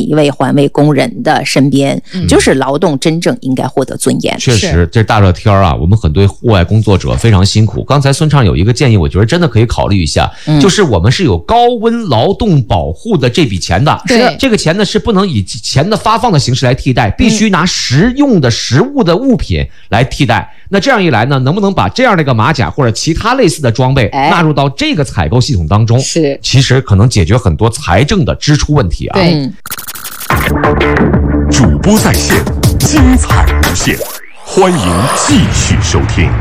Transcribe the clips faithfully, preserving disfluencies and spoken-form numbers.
一位环卫工人的身边，嗯、就是劳动真正应该获得尊严。 确实，这大热天啊，我们很多户外工作者非常辛苦。刚才孙畅有一个建议，我觉得真的可以考虑一下，嗯、就是我们是有高温劳动保护的这笔钱的， 是这个钱呢是不能以钱的发放的形式来替代，必须拿实用的实物的物品来替代。那这样一来呢，能不能把这样的一个马甲或者其他类似的装备纳入到这个采购系统当中？ 是， 其实可能解决很多财政的支出问题啊。 对， 主播在线，精彩无限，欢迎继续收听。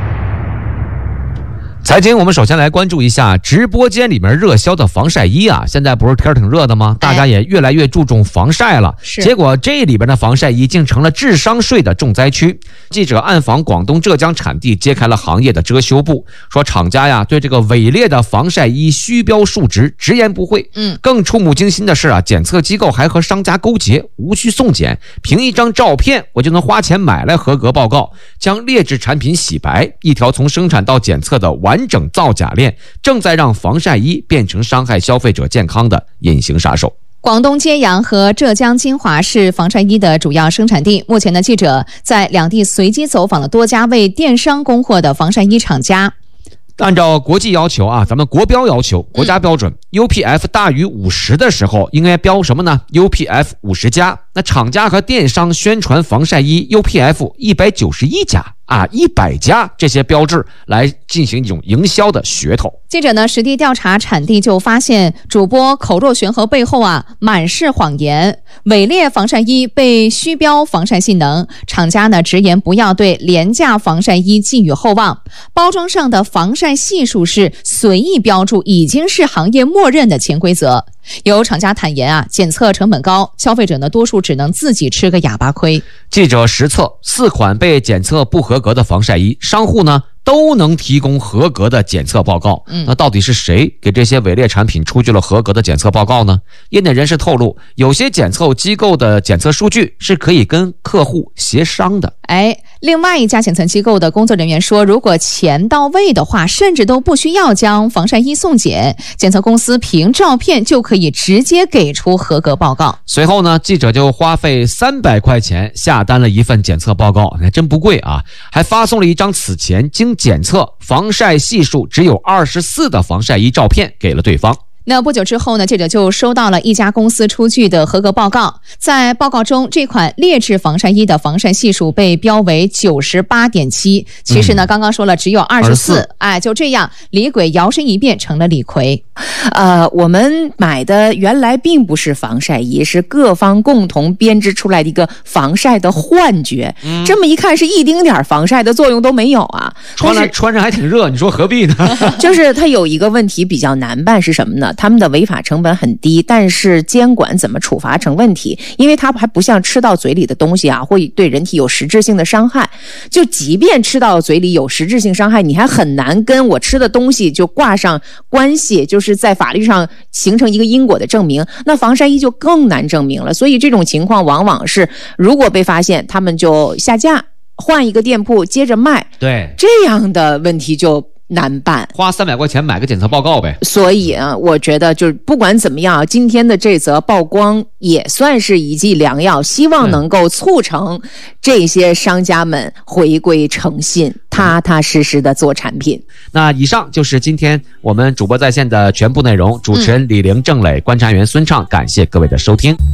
财经，我们首先来关注一下直播间里面热销的防晒衣啊，现在不是天挺热的吗？大家也越来越注重防晒了。 是， 结果这里边的防晒衣竟成了智商税的重灾区。记者暗访广东、浙江产地，揭开了行业的遮羞布，说厂家呀对这个伪劣的防晒衣虚标数值直言不讳。 嗯， 更触目惊心的是啊，检测机构还和商家勾结，无需送检，凭一张照片我就能花钱买来合格报告，将劣质产品洗白。一条从生产到检测的完完整造假链正在让防晒衣变成伤害消费者健康的隐形杀手。 广东揭阳和浙江金华是防晒衣的主要生产地。目前的记者在两地随机走访了多家为电商供货的防晒衣厂家。 按照国际要求啊，咱们国标要求，国家标准、嗯、U P F 大于五十的时候应该标什么呢？ U P F 五十加。那厂家和电商宣传防晒衣 U P F 一百九十一加啊，一百加这些标志来进行一种营销的噱头。 记者呢实地调查产地，就发现主播口若悬河背后啊满是谎言，伪劣防晒衣被虚标防晒性能，厂家呢直言不要对廉价防晒衣寄予厚望，包装上的防晒系数是随意标注，已经是行业默认的潜规则。有厂家坦言啊，检测成本高，消费者呢多数只能自己吃个哑巴亏。 记者实测四款被检测不合格的防晒衣，商户呢都能提供合格的检测报告。嗯，那到底是谁给这些伪劣产品出具了合格的检测报告呢？业内人士透露，有些检测机构的检测数据是可以跟客户协商的。 哎，另外一家检测机构的工作人员说，如果钱到位的话，甚至都不需要将防晒衣送检，检测公司凭照片就可以直接给出合格报告。 随后呢，记者就花费三百块钱下单了一份检测报告，还真不贵啊，还发送了一张此前经检测防晒系数只有二十四的防晒衣照片给了对方。 那不久之后呢，记者就收到了一家公司出具的合格报告。在报告中，这款劣质防晒衣的防晒系数被标为 九十八点七。其实呢、嗯、刚刚说了只有二十四，哎，就这样李鬼摇身一变成了李逵。 呃，我们买的原来并不是防晒衣，是各方共同编织出来的一个防晒的幻觉。嗯、这么一看是一丁点防晒的作用都没有啊， 穿来穿着还挺热，你说何必呢？ 就是它有一个问题比较难办，是什么呢？他们的违法成本很低，但是监管怎么处罚成问题，因为它还不像吃到嘴里的东西啊，会对人体有实质性的伤害。就即便吃到嘴里有实质性伤害，你还很难跟我吃的东西就挂上关系，就是在法律上形成一个因果的证明。那防晒衣就更难证明了，所以这种情况往往是如果被发现，他们就下架，换一个店铺接着卖。 对， 这样的问题就难办， 花三百块钱买个检测报告呗。 所以啊，我觉得就是不管怎么样，今天的这则曝光也算是一剂良药，希望能够促成这些商家们回归诚信，踏踏实实的做产品。 那以上就是今天我们主播在线的全部内容。主持人李玲、郑磊，观察员孙畅，感谢各位的收听。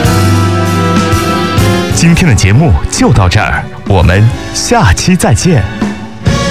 今天的节目就到这儿，我们下期再见。